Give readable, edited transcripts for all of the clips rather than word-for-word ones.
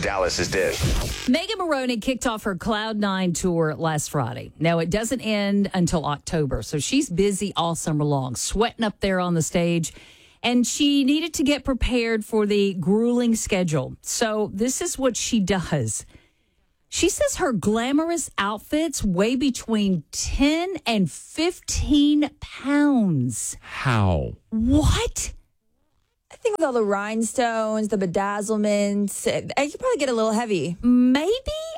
Dallas's Dish. Megan Moroney kicked off her Cloud9 tour last Friday. Now, it doesn't end until October, so she's busy all summer long, sweating up there on the stage, and she needed to get prepared for the grueling schedule. So this is what she does. She says her glamorous outfits weigh between 10 and 15 pounds. How? What? I think with all the rhinestones, the bedazzlements, I could probably get a little heavy. Maybe.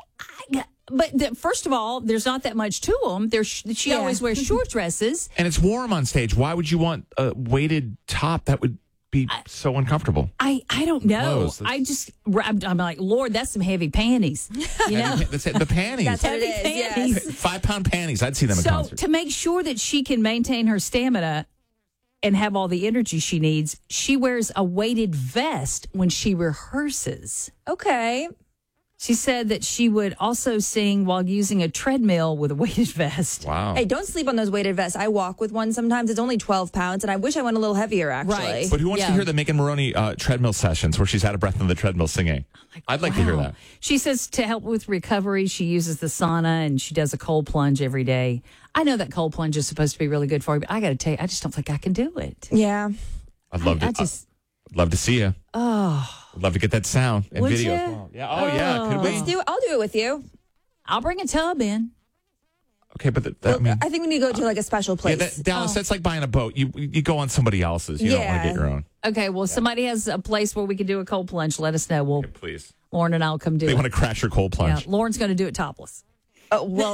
But first of all, there's not that much to them. She always wears short dresses. And it's warm on stage. Why would you want a weighted top? That would be so uncomfortable. I don't know. Clothes. I'm like, Lord, that's some heavy panties. You know? That's it. The panties. That's what it is, panties. yes. 5-pound panties. I'd see them at So concert. to make sure that she can maintain her stamina and have all the energy she needs, she wears a weighted vest when she rehearses. Okay. She said that she would also sing while using a treadmill with a weighted vest. Wow. Hey, don't sleep on those weighted vests. I walk with one sometimes. It's only 12 pounds, and I wish I went a little heavier, actually. Right. But who wants to hear the Megan Moroney treadmill sessions where she's out of breath on the treadmill singing? I'd like to hear that. She says to help with recovery, she uses the sauna and she does a cold plunge every day. I know that cold plunge is supposed to be really good for you, but I got to tell you, I just don't think I can do it. Yeah. I'd love I'd love to see you. Oh. I'd love to get that sound and Would video you? as well. Yeah. Oh, yeah. Could we? I'll do it with you. I'll bring a tub in. Okay, but I think we need to go to like a special place. Dallas, that's like buying a boat. You go on somebody else's. You don't want to get your own. Okay, well, somebody has a place where we can do a cold plunge. Let us know. Please. Lauren and I'll come do it. They want to crash your cold plunge. Yeah, Lauren's going to do it topless. Oh, well,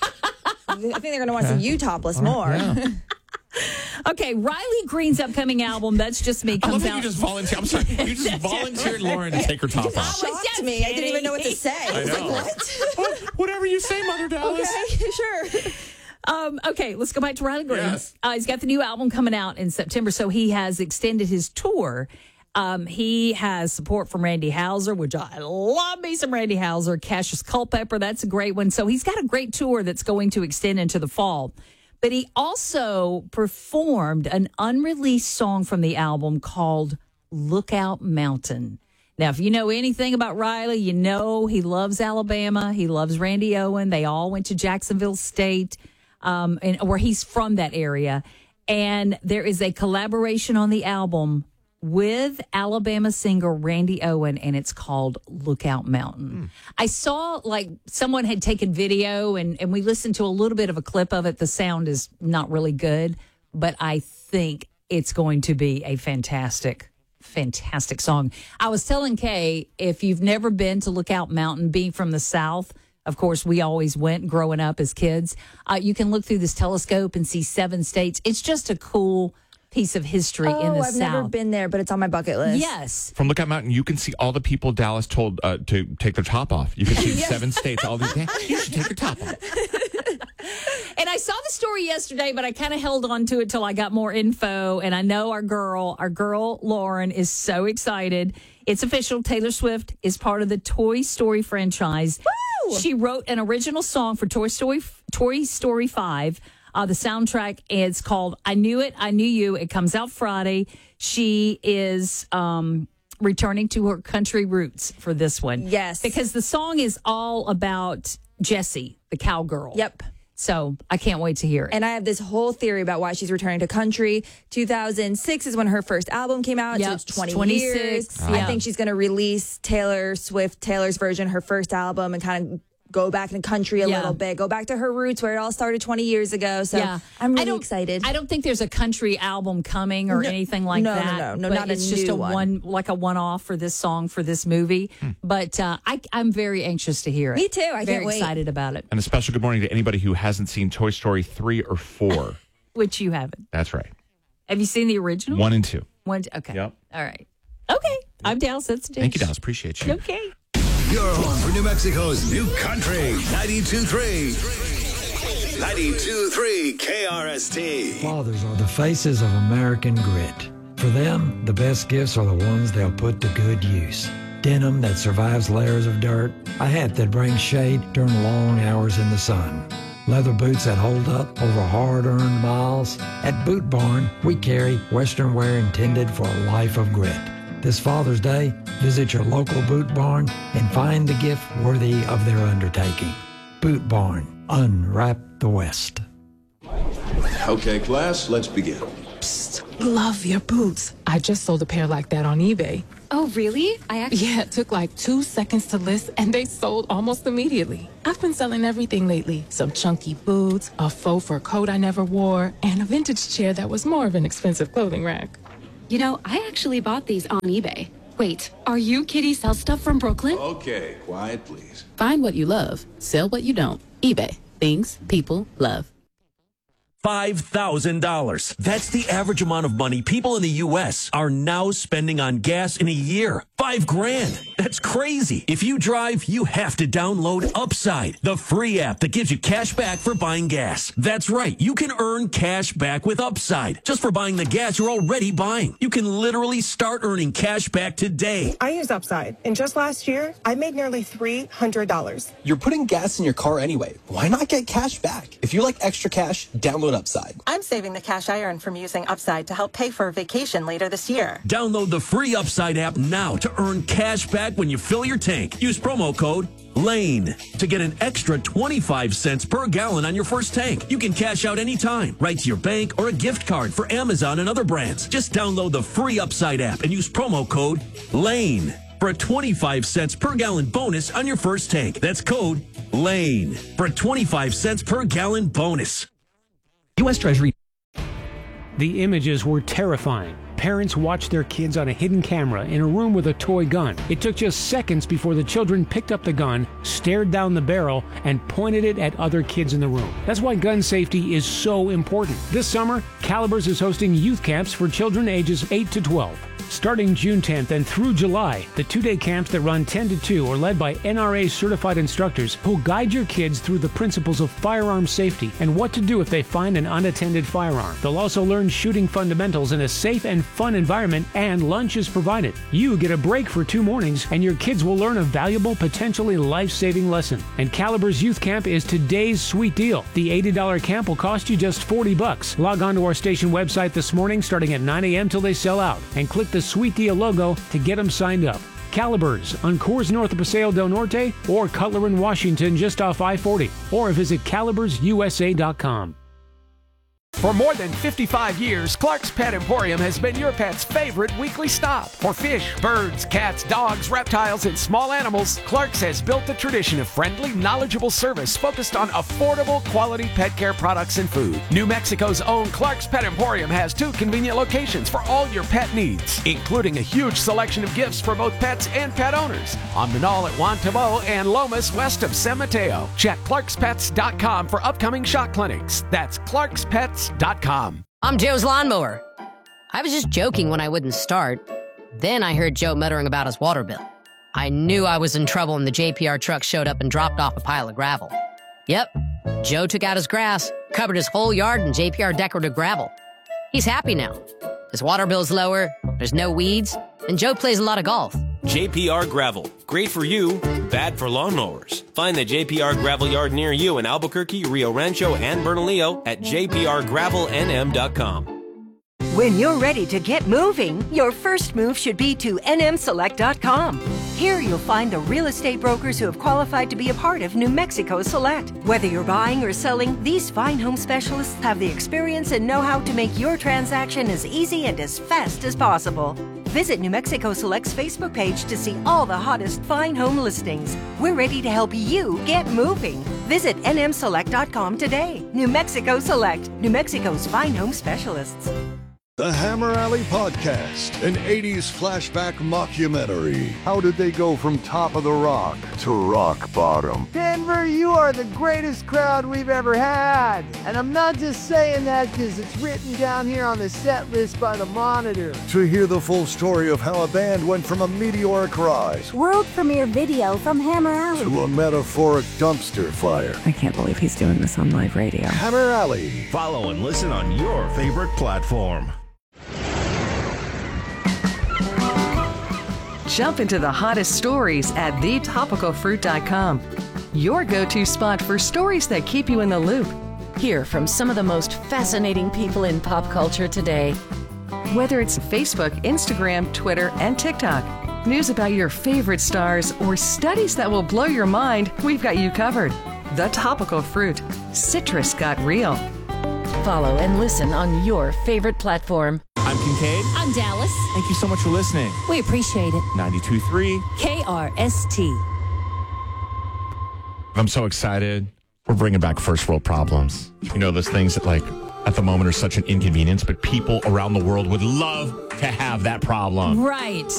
I think they're going to want to see you topless more. Yeah. Okay, Riley Green's upcoming album, That's Just Me, I comes love that out. you just volunteered. I'm sorry. You just volunteered Lauren to take her top off. Shocked me. I didn't even know what to say. I was know. like, what? Whatever you say, Mother Dallas. Okay, sure. Okay, let's go back to Riley Green. Yes. He's got the new album coming out in September, so he has extended his tour. He has support from Randy Houser, which I love me some Randy Houser. Cassius Culpepper, that's a great one. So he's got a great tour that's going to extend into the fall. But he also performed an unreleased song from the album called Lookout Mountain. Now, if you know anything about Riley, you know he loves Alabama. He loves Randy Owen. They all went to Jacksonville State, where he's from that area. And there is a collaboration on the album with Alabama singer Randy Owen, and it's called Lookout Mountain. I saw like someone had taken video, and we listened to a little bit of a clip of it. The sound is not really good, but I think it's going to be a fantastic song. I was telling Kay, if you've never been to Lookout Mountain, being from the South, of course, we always went growing up as kids. You can look through this telescope and see 7 states. It's just a cool piece of history in the I've South. never been there, but it's on my bucket list. Yes. From Lookout Mountain, you can see all the people Dallas told to take their top off. You can see 7 states. All these. You should take your top off. And I saw the story yesterday, but I kind of held on to it till I got more info. And I know our girl Lauren is so excited. It's official. Taylor Swift is part of the Toy Story franchise. Woo! She wrote an original song for Toy Story 5. The soundtrack is called I Knew It, I Knew You. It comes out Friday. She is returning to her country roots for this one. Yes. Because the song is all about Jessie, the cowgirl. Yep. So I can't wait to hear it. And I have this whole theory about why she's returning to country. 2006 is when her first album came out, so Yep. it's 20 26, years. yeah. I think she's going to release Taylor's version, her first album, and kind of go back in country a little bit, go back to her roots where it all started 20 years ago. So I'm really excited. I don't think there's a country album coming or anything like that. No, but not a it's just new one, like a one-off for this song, for this movie. But I'm very anxious to hear it. Me too. I very can't wait. excited about it. And a special good morning to anybody who hasn't seen Toy Story 3 or 4. Which you haven't. That's right. Have you seen the original? 1 and 2. Okay. Yep. All right. Okay. I'm Dallas. That's Thank you, Dallas. Appreciate you. Okay. Your home for New Mexico's new country. 92.3. 92.3 KRST. Fathers are the faces of American grit. For them, the best gifts are the ones they'll put to good use. Denim that survives layers of dirt, a hat that brings shade during long hours in the sun. Leather boots that hold up over hard-earned miles. At Boot Barn, we carry Western wear intended for a life of grit. This Father's Day, visit your local Boot Barn and find the gift worthy of their undertaking. Boot Barn, unwrap the West. Okay, class, let's begin. Psst, love your boots. I just sold a pair like that on eBay. Oh, really? Yeah, it took like 2 seconds to list, and they sold almost immediately. I've been selling everything lately. Some chunky boots, a faux fur coat I never wore, and a vintage chair that was more of an expensive clothing rack. You know, I actually bought these on eBay. Wait, are you Kitty Sell Stuff from Brooklyn? Okay, quiet, please. Find what you love. Sell what you don't. eBay. Things people love. $5,000. That's the average amount of money people in the U.S. are now spending on gas in a year. $5,000. That's crazy. If you drive, you have to download Upside, the free app that gives you cash back for buying gas. That's right. You can earn cash back with Upside just for buying the gas you're already buying. You can literally start earning cash back today. I use Upside, and just last year, I made nearly $300. You're putting gas in your car anyway. Why not get cash back? If you like extra cash, download Upside. I'm saving the cash I earn from using Upside to help pay for a vacation later this year. Download the free Upside app now to earn cash back when you fill your tank. Use promo code LANE to get an extra 25 cents per gallon on your first tank. You can cash out anytime, right to your bank or a gift card for Amazon and other brands. Just download the free Upside app and use promo code LANE for a 25 cents per gallon bonus on your first tank. That's code LANE for a 25 cents per gallon bonus. U.S. Treasury. The images were terrifying. Parents watched their kids on a hidden camera in a room with a toy gun. It took just seconds before the children picked up the gun, stared down the barrel, and pointed it at other kids in the room. That's why gun safety is so important. This summer, Calibers is hosting youth camps for children ages 8 to 12. Starting June 10th and through July, the 2-day camps that run 10 to 2 are led by NRA-certified instructors who'll guide your kids through the principles of firearm safety and what to do if they find an unattended firearm. They'll also learn shooting fundamentals in a safe and fun environment, and lunch is provided. You get a break for 2 mornings, and your kids will learn a valuable, potentially life-saving lesson. And Calibers Youth Camp is today's sweet deal. The $80 camp will cost you just $40. Log on to our station website this morning starting at 9 a.m. till they sell out, and click the Sweet Deal logo to get them signed up. Calibers on Coors north of Paseo del Norte or Cutler in Washington just off I-40, or visit calibersusa.com. For more than 55 years, Clark's Pet Emporium has been your pet's favorite weekly stop. For fish, birds, cats, dogs, reptiles, and small animals, Clark's has built the tradition of friendly, knowledgeable service focused on affordable, quality pet care products and food. New Mexico's own Clark's Pet Emporium has 2 convenient locations for all your pet needs, including a huge selection of gifts for both pets and pet owners. On Manal at Juan Tabo and Lomas west of San Mateo. Check clarkspets.com for upcoming shot clinics. That's clarkspets.com. I'm Joe's lawnmower. I was just joking when I wouldn't start. Then I heard Joe muttering about his water bill. I knew I was in trouble when the JPR truck showed up and dropped off a pile of gravel. Yep, Joe took out his grass, covered his whole yard in JPR decorative gravel. He's happy now. His water bill's lower, there's no weeds, and Joe plays a lot of golf. JPR Gravel. Great for you, bad for lawnmowers. Find the JPR Gravel yard near you in Albuquerque, Rio Rancho, and Bernalillo at jprgravelnm.com. When you're ready to get moving, your first move should be to nmselect.com. Here you'll find the real estate brokers who have qualified to be a part of New Mexico Select. Whether you're buying or selling, these fine home specialists have the experience and know-how to make your transaction as easy and as fast as possible. Visit New Mexico Select's Facebook page to see all the hottest fine home listings. We're ready to help you get moving. Visit nmselect.com today. New Mexico Select, New Mexico's fine home specialists. The Hammer Alley Podcast, an 80s flashback mockumentary. How did they go from top of the rock to rock bottom? Denver, you are the greatest crowd we've ever had. And I'm not just saying that because it's written down here on the set list by the Monitor. To hear the full story of how a band went from a meteoric rise, world premiere video from Hammer Alley, to a metaphoric dumpster fire. I can't believe he's doing this on live radio. Hammer Alley. Follow and listen on your favorite platform. Jump into the hottest stories at thetopicalfruit.com. Your go-to spot for stories that keep you in the loop. Hear from some of the most fascinating people in pop culture today. Whether it's Facebook, Instagram, Twitter, and TikTok, news about your favorite stars, or studies that will blow your mind, we've got you covered. The Topical Fruit. Citrus got real. Follow and listen on your favorite platform. I'm Kincaid. I'm Dallas. Thank you so much for listening. We appreciate it. 92.3 KRST. I'm so excited. We're bringing back first world problems. You know, those things that, like, at the moment are such an inconvenience, but people around the world would love to have that problem. Right.